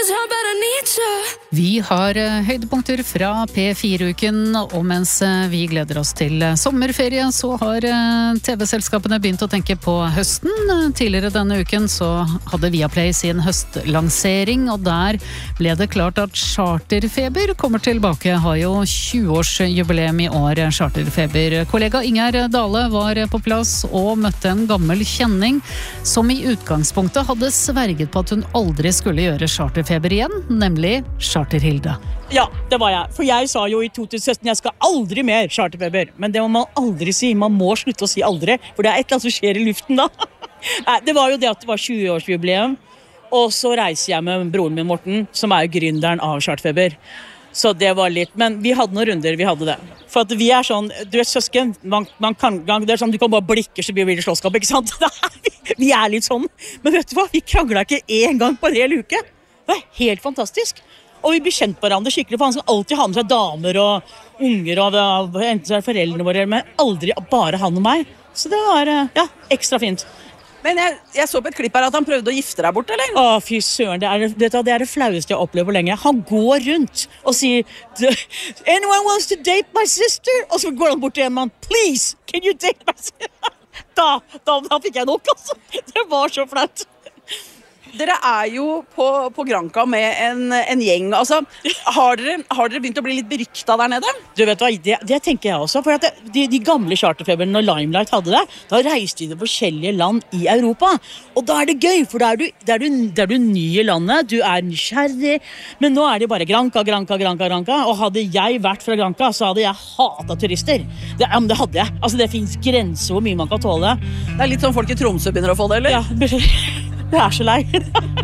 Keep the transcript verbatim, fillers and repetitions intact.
Vi har høydepunkter fra P fire-uken, og mens vi gleder oss til sommerferie, så har T V-selskapene begynt å tenke på høsten. Tidligere denne uken så hadde Viaplay sin høstlansering, og der ble det klart at Charterfeber kommer tilbake. Har jo tjue-årsjubileum i år, Charterfeber. Kollega Inger Dale var på plass og møtte en gammel kjenning som i utgangspunktet hadde sverget på at hun aldri skulle gjøre Charterfeber igjen, nemlig Charterhilde. Ja, det var jeg. For jeg sa jo i to tusen sytten, jeg skal aldri mer Charterfeber. Men det må man aldri si. Man må slutte å si aldri, for det er et eller annet som skjer i luften da. Nei, det var jo det at det var tjue-årsjubileum, og så reiser jeg med broren min Morten, som er jo gründeren av Charterfeber. Så det var litt, men vi hadde noen runder, vi hadde det. For at vi er sånn, du er søsken, man, man kan, det er sånn, du kan bare blikke, så blir det slåsskamp, ikke sant? Vi er litt sånn. Men vet du hva, vi kranglet ikke en gang på en hel uke. Det er helt fantastisk. Og vi blir kjent på hverandre skikkelig, for han skal alltid ha med seg damer og unger, og enten så er det foreldrene våre, men aldri bare han og meg. Så det var, ja, ekstra fint. Men jeg, jeg så på et klipp her at han prøvde å gifte deg bort, eller? Å, fy søren, det er det, det er det flaueste jeg opplever på lenge. Han går rundt og sier, anyone wants to date my sister? Og så går han bort til en mann, please, can you date my sister? Da, da, da fikk jeg nok, altså. Det var så flaut. Dere er jo på, på Granca med en, en gjeng. Altså, har dere, har dere begynt å bli litt berykta der nede? Du vet hva, det, det tenker jeg også. For at det, de, de gamle Charterfeberne når Limelight hadde det, da reiste de til forskjellige land i Europa. Og da er det gøy, for da er du, da er du, da er du ny i landet, du er nysgjerrig. Men nå er det bare Granca, Granca, Granca, Granca. Og hadde jeg vært fra Granca, så hadde jeg hatet turister. Det, ja, men det hadde jeg. Altså, det finnes grenser hvor mye man kan tåle. Det er litt sånn folk i Tromsø begynner å få det, eller? Ja, jeg er så lei.